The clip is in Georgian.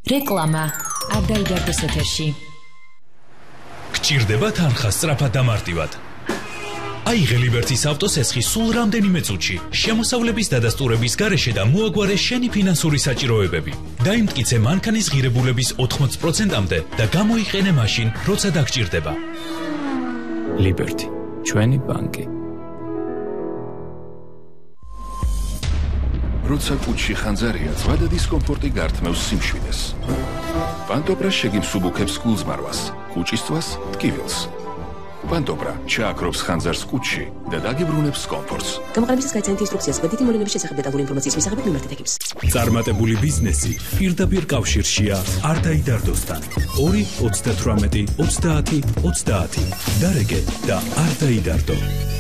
რეკლამა არ დაიდარდოს ეთერში. გჭირდება თანხა სწრაფად და მარტივად. აიღე ლიბერტის ავტოსესხი სულ რამდენიმე წუთში, შემოსავლების დადასტურების გარეშე და მოაგვარე შენი ფინანსური საჭიროებები. დაიმტკიცე მანქანის ღირებულების 80%-მდე და გამოიყენე მაშინ, როცა დაგჭირდება. ლიბერტი, ჩვენი ბანკი. როცა კუჩში ხანძარია, ზვადა დისკომფორტი გართმევს სიმშვიდეს. პანტობრა შეგიმსუბუქებს გულზმარვას, კუჭისწვას ტკივილს. პანტობრა ჩააქრობს ხანძარს კუჩში და დაგიბრუნებს კომფორტს. გამოყენებისას გაიცანით ინსტრუქციას კვეთითი მოვლენების შესახებ დეტალური ინფორმაციის მისაღებად მიმართეთ ექიმს. წარმატებული ბიზნესი პირდაპირ კავშირშია არ დაიდარდოსთან. 2 38 30 30. დარეგე და არ დაიდარდო.